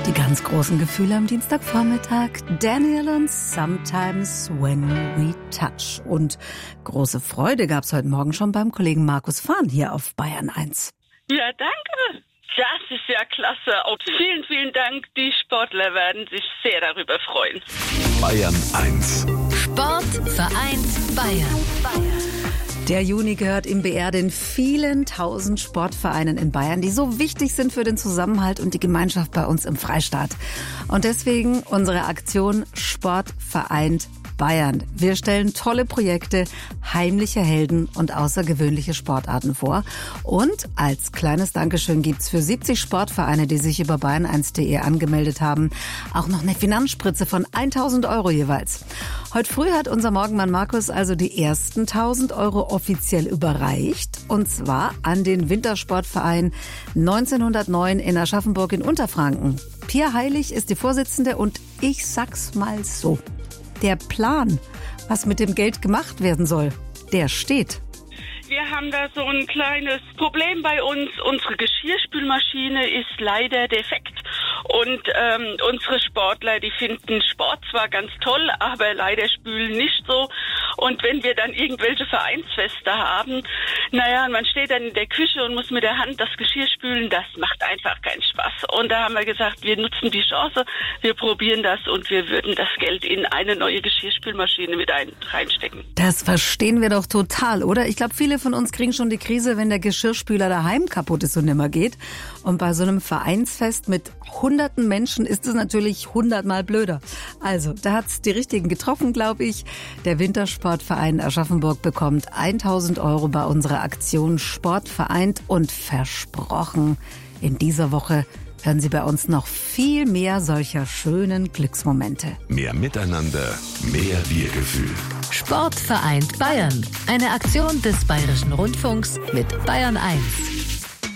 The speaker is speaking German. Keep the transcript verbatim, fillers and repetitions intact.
Die ganz großen Gefühle am Dienstagvormittag. Daniel und Sometimes When We Touch. Und große Freude gab's heute Morgen schon beim Kollegen Markus Fahn hier auf Bayern eins. Ja, danke. Das ist ja klasse. Auch vielen, vielen Dank. Die Sportler werden sich sehr darüber freuen. Bayern eins. Sport vereint Bayern. Der Juni gehört im B R den vielen tausend Sportvereinen in Bayern, die so wichtig sind für den Zusammenhalt und die Gemeinschaft bei uns im Freistaat. Und deswegen unsere Aktion Sport vereint Bayern. Wir stellen tolle Projekte, heimliche Helden und außergewöhnliche Sportarten vor. Und als kleines Dankeschön gibt's für siebzig Sportvereine, die sich über bayern eins punkt de angemeldet haben, auch noch eine Finanzspritze von tausend Euro jeweils. Heute früh hat unser Morgenmann Markus also die ersten tausend Euro offiziell überreicht. Und zwar an den Wintersportverein neunzehnhundertneun in Aschaffenburg in Unterfranken. Pia Heilig ist die Vorsitzende und ich sag's mal so. Der Plan, was mit dem Geld gemacht werden soll, der steht. Wir haben da so ein kleines Problem bei uns. Unsere Geschirrspülmaschine ist leider defekt. Und ähm, unsere Sportler, die finden Sport zwar ganz toll, aber leider spülen nicht so. Und wenn wir dann irgendwelche Vereinsfeste haben, naja, man steht dann in der Küche und muss mit der Hand das Geschirr spülen, das macht einfach keinen Spaß. Und da haben wir gesagt, wir nutzen die Chance, wir probieren das und wir würden das Geld in eine neue Geschirrspülmaschine mit ein, reinstecken. Das verstehen wir doch total, oder? Ich glaube, viele von uns kriegen schon die Krise, wenn der Geschirrspüler daheim kaputt ist und nimmer geht. Und bei so einem Vereinsfest mit hunderten Menschen ist es natürlich hundertmal blöder. Also, da hat's die Richtigen getroffen, glaube ich. Der Wintersportverein Aschaffenburg bekommt tausend Euro bei unserer Aktion Sport vereint und versprochen. In dieser Woche hören Sie bei uns noch viel mehr solcher schönen Glücksmomente. Mehr Miteinander, mehr Wir-Gefühl. Sport vereint Bayern. Eine Aktion des Bayerischen Rundfunks mit Bayern eins.